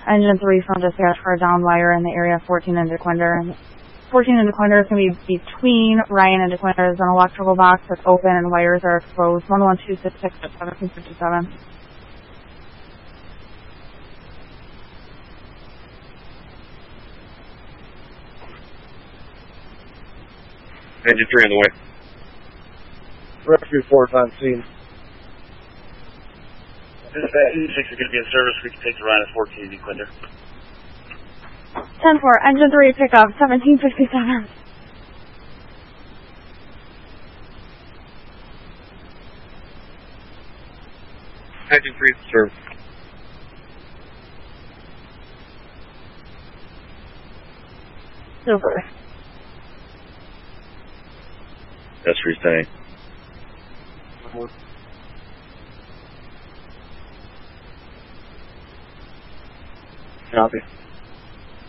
Engine 3 from dispatch for a down wire in the area 14 and DeQuinder. 14 and DeQuinder is going to be between Ryan and DeQuinder. There's an electrical box that's open and wires are exposed. 11266 at 1757. Engine 3 on the way. Rescue force on scene. Engine 6 is going to be in service. We can take the Ryan at 14 DeQuinder. 10-4, Engine 3 pickup, 1757. Engine 3 is in service. Super. That's what he's saying. Copy.